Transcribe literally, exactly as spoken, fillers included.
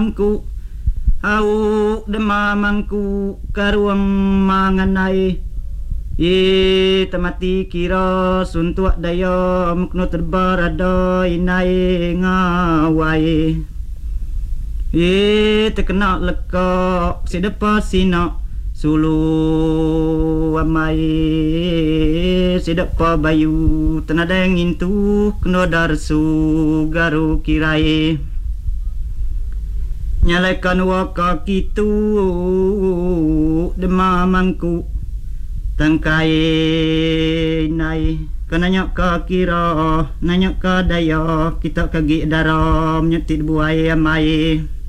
ku au dema mangku karuang manganai ye tamati kira suntuak daya mukno terbarada inai ngawai ye terkena lekak sedepa sina sulu amai sedepa bayu tenadeng intu kena darsu garu kirai nyalakan waka kitu demamangku tangkai nai kananya ka kira nanya ka daya kita kagi daram nyetit buai amai